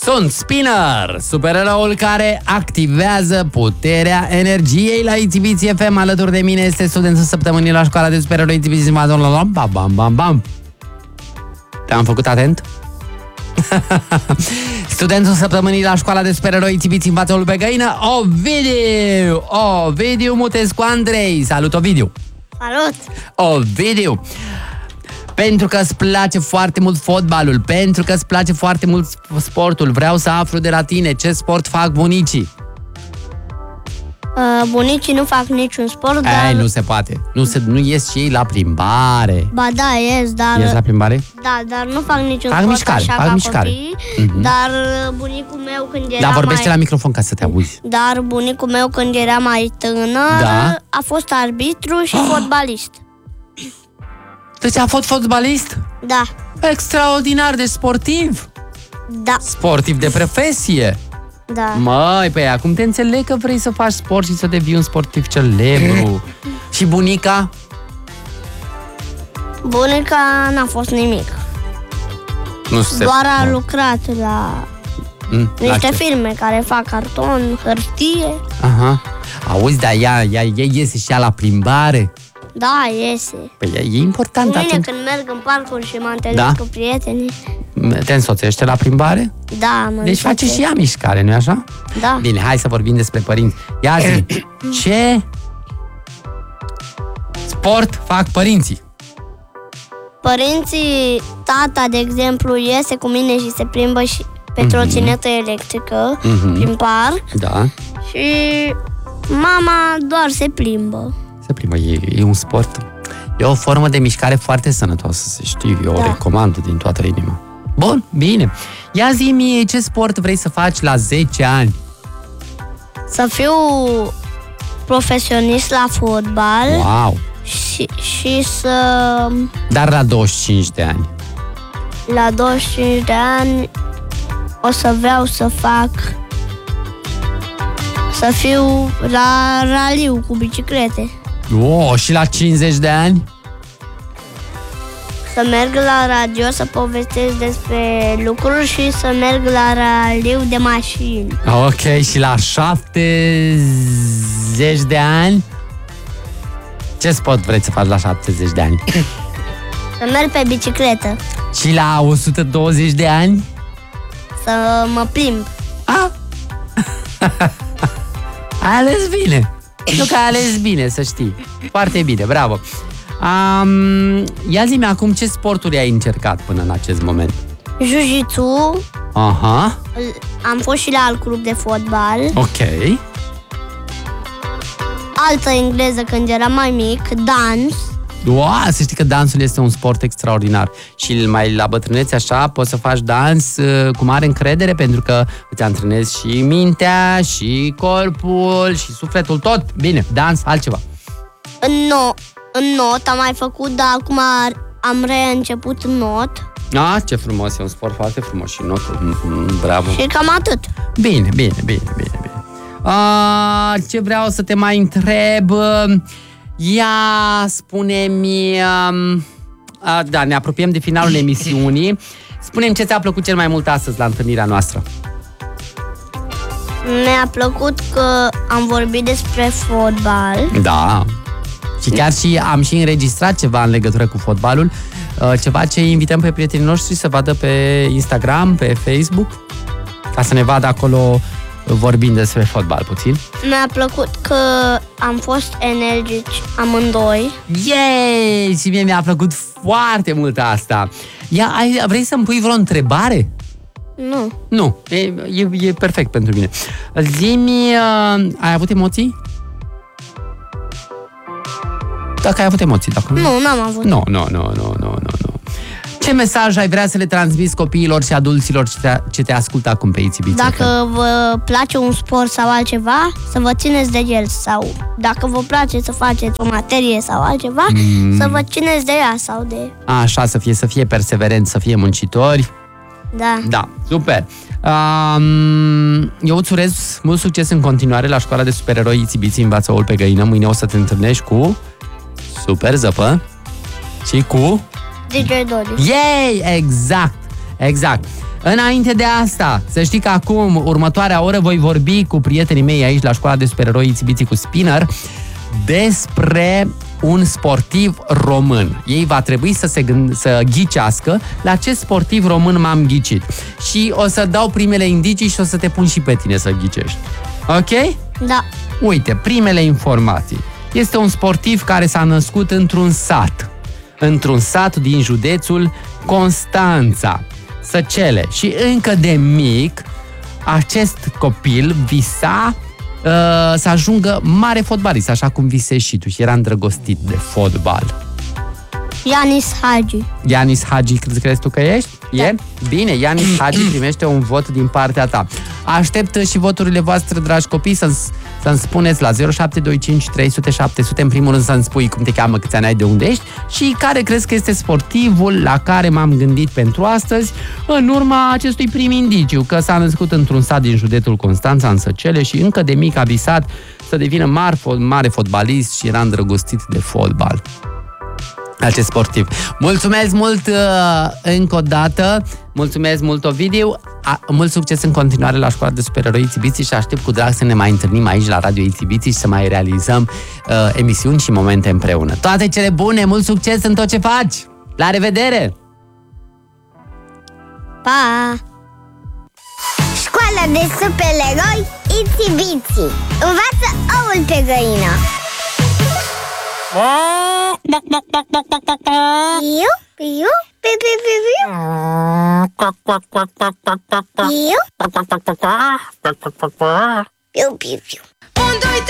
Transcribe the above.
Sunt Spinner, supereroul care activează puterea energiei la Itzibiții FM. Alături de mine este studentul săptămânii la școala de supereroi Itzibiții. Bam, bam, bam, bam. Te-am făcut atent? Studentul săptămânii la școala de supereroi Itzibiții învață pe găină, Ovidiu Mutescu Andrei. Salut, Ovidiu! Salut! Ovidiu! Pentru că îți place foarte mult fotbalul, pentru că îți place foarte mult sportul, vreau să aflu de la tine ce sport fac bunicii. Bunicii nu fac niciun sport, dar... Nu se poate. Nu ies și ei la plimbare. Ba da, ies, dar... Ies la plimbare? Da, dar nu fac niciun fac sport mișcare, așa fac ca mișcare. copii, dar bunicul meu când era Da, vorbește la microfon ca să te auzi. Dar bunicul meu când era mai tânăr a fost arbitru și fotbalist. Deci a fost fotbalist? Da. Extraordinar de sportiv. Da. Sportiv de profesie. Da. Măi, păi acum te înțeleg că vrei să faci sport și să devii un sportiv celebru. Și bunica? Bunica n-a fost nimic. Doar a lucrat la niște firme care fac carton, hârtie. Aha. Auzi, dar ea iese și ea la plimbare? Da, iese. Păi e important cu mine atunci. când merg în parcuri și mă întâlnesc cu prietenii. Te însoțește la plimbare? Da, Deci face și ea mișcare, nu-i așa? Da. Bine, hai să vorbim despre părinți. Ia zi, ce sport fac părinții? Părinții, tata, de exemplu, iese cu mine și se plimbă și pe trotinetă electrică prin parc. Da. Și mama doar se plimbă. Se plimbă, e un sport. E o formă de mișcare foarte sănătoasă, să știi. Eu o recomand din toată inima. Bun, bine. Ia zi-mi ce sport vrei să faci la 10 ani? Să fiu profesionist la fotbal. Wow! Și să... Dar la 25 de ani? La 25 de ani o să vreau să fac... Să fiu la raliu cu biciclete. Și la 50 de ani? Să merg la radio să povestesc despre lucruri și să merg la raliu de mașini. Ok, și la 70 de ani? Ce sport vrei să faci la 70 de ani? Să merg pe bicicletă. Și la 120 de ani? Să mă plimb. Ai ales bine. Nu că ai ales bine, să știi. Foarte bine, bravo. Ia zi-mi acum ce sporturi ai încercat până în acest moment. Jiu-jitsu. Aha. Am fost și la alt club de fotbal. Ok. Altă engleză când eram mai mic. Dans. Să știi că dansul este un sport extraordinar. Și mai la bătrânețe așa poți să faci dans cu mare încredere, pentru că îți antrenezi și mintea, și corpul, și sufletul, tot. Bine, dans, altceva. În not am mai făcut, dar acum am reînceput în not. Ce frumos, e un sport foarte frumos și notul. Bravo. Și cam atât. Bine. Ce vreau să te mai întreb? Ia, spune-mi... Da, ne apropiem de finalul emisiunii. Spune-mi ce ți-a plăcut cel mai mult astăzi la întâlnirea noastră. Mi-a plăcut că am vorbit despre fotbal. Da. Și chiar am și înregistrat ceva în legătură cu fotbalul. Ceva ce invităm pe prietenii noștri să vadă pe Instagram, pe Facebook, ca să ne vadă acolo vorbind despre fotbal puțin. Mi-a plăcut că am fost energici amândoi. Yay! Și mie mi-a plăcut foarte mult asta. Vrei să-mi pui vreo întrebare? Nu. E perfect pentru mine. Zi-mi, ai avut emoții? Dacă ai avut emoții, dacă nu, n-am avut. Nu. Ce mesaj ai vrea să le transmiți copiilor și adulților ce te ascultă acum pe Itzibiții? Dacă vă place un sport sau altceva, să vă țineți de el. Sau dacă vă place să faceți o materie sau altceva, să vă țineți de ea sau de... Așa, să fie perseverenți, să fie muncitori. Da, super. Eu îți urez mult succes în continuare la școala de supereroi Itzibiții Învață Oul pe Găină. Mâine o să te întâlnești cu Super Zăpă și cu DJ Dori. Yay! Exact. Înainte de asta, să știi că acum, următoarea oră, voi vorbi cu prietenii mei aici la școala de supereroi Ițibiții cu Spinner despre un sportiv român. Ei va trebui să ghicească la ce sportiv român m-am ghicit. Și o să dau primele indicii și o să te pun și pe tine să ghicești. Ok? Da. Uite, primele informații. Este un sportiv care s-a născut într-un sat din județul Constanța, Săcele. Și încă de mic, acest copil visa să ajungă mare fotbalist, așa cum visezi și tu, și era îndrăgostit de fotbal. Ianis Hagi. Ianis Hagi, crezi tu că ești? Da. E? Bine, Ianis Hagi primește un vot din partea ta. Aștept și voturile voastre, dragi copii, să-mi spuneți la 0725 300 700, în primul rând să-mi spui cum te cheamă, câți ani ai, de unde ești și care crezi că este sportivul la care m-am gândit pentru astăzi, în urma acestui prim indiciu, că s-a născut într-un sat din județul Constanța, în Săcele, și încă de mic a visat să devină mare fotbalist și era îndrăgostit de fotbal. Acest sportiv. Mulțumesc mult încă o dată. Mulțumesc mult, Ovidiu. Mult succes în continuare la școala de supereroi Ițibiții și aștept cu drag să ne mai întâlnim aici la Radio Ițibiții și să mai realizăm emisiuni și momente împreună. Toate cele bune, mult succes în tot ce faci. La revedere! Pa! Școala de supereroi Ițibiții. Învață omul pe găină. Piu, piu, piu, piu, piu, piu. Piu, piu, piu. 1, 2, 3.